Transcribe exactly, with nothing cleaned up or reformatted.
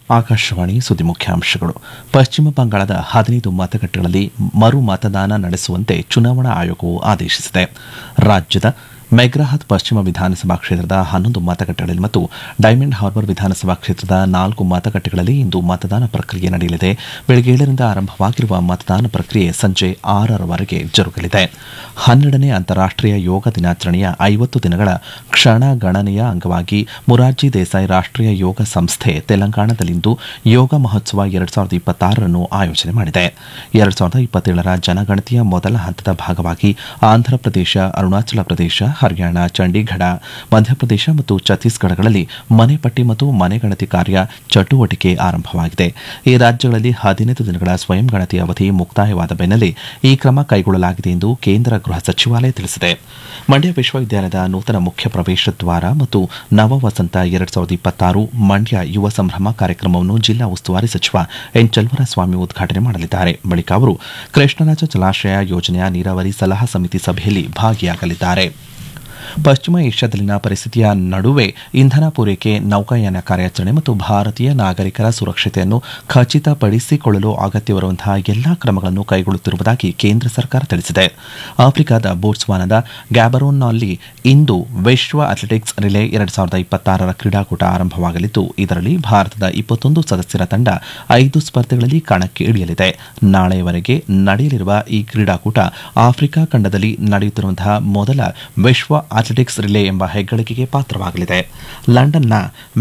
ಆಕಾಶವಾಣಿ ಸುದ್ದಿ ಮುಖ್ಯಾಂಶಗಳು. ಪಶ್ಚಿಮ ಬಂಗಾಳದ ಹದಿನೈದು ಮತಗಟ್ಟೆಗಳಲ್ಲಿ ಮರು ಮತದಾನ ನಡೆಸುವಂತೆ ಚುನಾವಣಾ ಆಯೋಗವು ಆದೇಶಿಸಿದೆ. ರಾಜ್ಯದ ಮೆಗ್ರಾಹತ್ ಪಶ್ಚಿಮ ವಿಧಾನಸಭಾ ಕ್ಷೇತ್ರದ ಹನ್ನೊಂದು ಮತಗಟ್ಟೆಗಳಲ್ಲಿ ಮತ್ತು ಡೈಮಂಡ್ ಹಾರ್ಬರ್ ವಿಧಾನಸಭಾ ಕ್ಷೇತ್ರದ ನಾಲ್ಕು ಮತಗಟ್ಟೆಗಳಲ್ಲಿ ಇಂದು ಮತದಾನ ಪ್ರಕ್ರಿಯೆ ನಡೆಯಲಿದೆ. ಬೆಳಗ್ಗೆ ಏಳರಿಂದ ಆರಂಭವಾಗಿರುವ ಮತದಾನ ಪ್ರಕ್ರಿಯೆ ಸಂಜೆ ಆರರವರೆಗೆ ಜರುಗಲಿದೆ. ಹನ್ನೆರಡನೇ ಅಂತಾರಾಷ್ಟೀಯ ಯೋಗ ದಿನಾಚರಣೆಯ ಐವತ್ತು ದಿನಗಳ ಕ್ಷಣಗಣನೆಯ ಅಂಗವಾಗಿ ಮೊರಾರ್ಜಿ ದೇಸಾಯಿ ರಾಷ್ಟೀಯ ಯೋಗ ಸಂಸ್ಥೆ ತೆಲಂಗಾಣದಲ್ಲಿಂದು ಯೋಗ ಮಹೋತ್ಸವ ಎರಡು ಸಾವಿರದ ಇಪ್ಪತ್ತಾರರನ್ನು ಆಯೋಜನೆ ಮಾಡಿದೆ. ಎರಡು ಸಾವಿರದ ಇಪ್ಪತ್ತೇಳರ ಜನಗಣತಿಯ ಮೊದಲ ಹಂತದ ಭಾಗವಾಗಿ ಆಂಧ್ರಪ್ರದೇಶ, ಅರುಣಾಚಲ ಪ್ರದೇಶ, ಹರಿಯಾಣ, ಚಂಡೀಗಢ, ಮಧ್ಯಪ್ರದೇಶ ಮತ್ತು ಛತ್ತೀಸ್ಗಢಗಳಲ್ಲಿ ಮನೆಪಟ್ಟಿ ಮತ್ತು ಮನೆಗಣತಿ ಕಾರ್ಯ ಚಟುವಟಿಕೆ ಆರಂಭವಾಗಿದೆ. ಈ ರಾಜ್ಯಗಳಲ್ಲಿ ಹದಿನೈದು ದಿನಗಳ ಸ್ವಯಂ ಗಣತಿ ಅವಧಿ ಮುಕ್ತಾಯವಾದ ಬೆನ್ನಲ್ಲೇ ಈ ಕ್ರಮ ಕೈಗೊಳ್ಳಲಾಗಿದೆ ಎಂದು ಕೇಂದ್ರ ಗೃಹ ಸಚಿವಾಲಯ ತಿಳಿಸಿದೆ. ಮಂಡ್ಯ ವಿಶ್ವವಿದ್ಯಾಲಯದ ನೂತನ ಮುಖ್ಯ ಪ್ರವೇಶ ದ್ವಾರ ಮತ್ತು ನವ ವಸಂತ ಎರಡು ಸಾವಿರದ ಇಪ್ಪತ್ತಾರು ಮಂಡ್ಯ ಯುವ ಸಂಭ್ರಮ ಕಾರ್ಯಕ್ರಮವನ್ನು ಜಿಲ್ಲಾ ಉಸ್ತುವಾರಿ ಸಚಿವ ಎನ್ ಚಲುವರಾಯಸ್ವಾಮಿ ಉದ್ಘಾಟನೆ ಮಾಡಲಿದ್ದಾರೆ. ಬಳಿಕ ಅವರು ಕೃಷ್ಣರಾಜ ಜಲಾಶಯ ಯೋಜನೆಯ ನೀರಾವರಿ ಸಲಹಾ ಸಮಿತಿ ಸಭೆಯಲ್ಲಿ ಭಾಗಿಯಾಗಲಿದ್ದಾರೆ. ಪಶ್ಚಿಮ ಏಷ್ಯಾದಲ್ಲಿನ ಪರಿಸ್ಥಿತಿಯ ನಡುವೆ ಇಂಧನ ಪೂರೈಕೆ, ನೌಕಾಯಾನ ಕಾರ್ಯಾಚರಣೆ ಮತ್ತು ಭಾರತೀಯ ನಾಗರಿಕರ ಸುರಕ್ಷತೆಯನ್ನು ಖಚಿತಪಡಿಸಿಕೊಳ್ಳಲು ಅಗತ್ಯವಿರುವಂತಹ ಎಲ್ಲಾ ಕ್ರಮಗಳನ್ನು ಕೈಗೊಳ್ಳುತ್ತಿರುವುದಾಗಿ ಕೇಂದ್ರ ಸರ್ಕಾರ ತಿಳಿಸಿದೆ. ಆಫ್ರಿಕಾದ ಬೋಟ್ಸ್ವಾನಾದ ಗ್ಯಾಬರೋನ್ನಲ್ಲಿ ಇಂದು ವಿಶ್ವ ಅಥ್ಲೆಟಿಕ್ಸ್ ರಿಲೇ ಎರಡು ಸಾವಿರದ ಇಪ್ಪತ್ತಾರರ ಕ್ರೀಡಾಕೂಟ ಆರಂಭವಾಗಲಿದ್ದು, ಇದರಲ್ಲಿ ಭಾರತದ ಇಪ್ಪತ್ತೊಂದು ಸದಸ್ಯರ ತಂಡ ಐದು ಸ್ಪರ್ಧೆಗಳಲ್ಲಿ ಕಣಕ್ಕೆ ಇಳಿಯಲಿದೆ. ನಾಳೆಯವರೆಗೆ ನಡೆಯಲಿರುವ ಈ ಕ್ರೀಡಾಕೂಟ ಆಫ್ರಿಕಾ ಖಂಡದಲ್ಲಿ ನಡೆಯುತ್ತಿರುವಂತಹ ಮೊದಲ ವಿಶ್ವ ಅಥ್ಲೆಟಿಕ್ಸ್ ರಿಲೇ ಎಂಬ ಹೆಗ್ಗಳಿಕೆಗೆ ಪಾತ್ರವಾಗಲಿದೆ. ಲಂಡನ್ನ